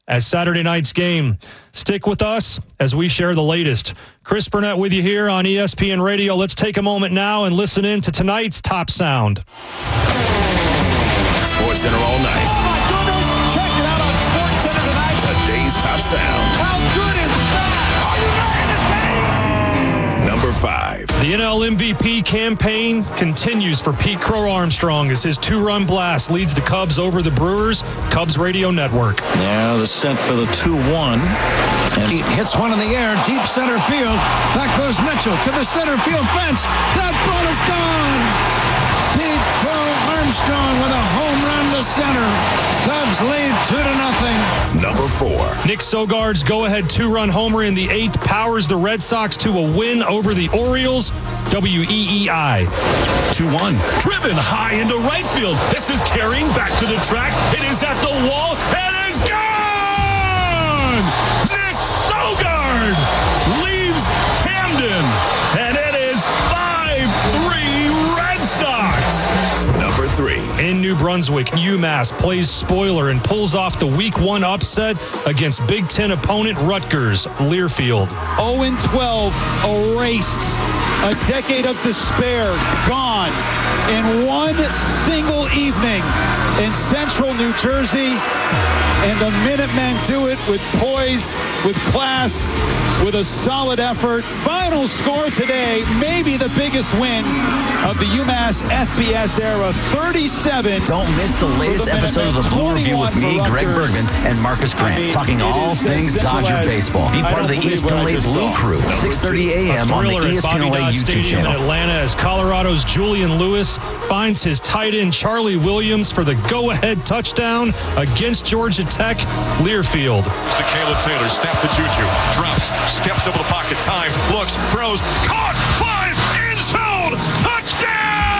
as Saturday night's game. Stick with us as we share the latest. Chris Burnett with you here on ESPN Radio. Let's take a moment now and listen in to tonight's Top Sound. Sports Center all night. Oh my goodness! Check it out on Sports Center tonight. Today's Top Sound. How good is that? Are you ready to take? Number 5. The NL MVP campaign continues for Pete Crow Armstrong as his 2-run blast leads the Cubs over the Brewers. Cubs Radio Network. Yeah, the set for the 2-1. And he hits one in the air, deep center field. Back goes Mitchell to the center field fence. That ball is gone. Pete Crow Armstrong with a home run to center. Cubs lead 2-0. Number 4. Nick Sogard's go-ahead 2-run homer in the 8th powers the Red Sox to a win over the Orioles. WEEI. 2-1. Driven high into right field. This is carrying back to the track. It is at the wall. It is gone! Nick Sogard leaves Camden. And it is 5-3 Red Sox. Number 3. In New Brunswick, UMass plays spoiler and pulls off the Week 1 upset against Big Ten opponent Rutgers, Learfield. 0-12, erased. A decade of despair, gone in one single evening in central New Jersey. And the Minutemen do it with poise, with class, with a solid effort. Final score today, maybe the biggest win of the UMass FBS era, 37. Don't miss the latest episode of the Blue Review with me, Greg Bergman, and Marcus Grant, talking all things Dodger baseball. Be part of the ESPN LA Blue Crew, 6:30 a.m. on the ESPN LA YouTube channel. In Atlanta as Colorado's Julian Lewis finds his tight end Charlie Williams for the go-ahead touchdown against Georgia Tech, Learfield. To Caleb Taylor, snap the juju, drops, steps over the pocket, time, looks, throws, caught,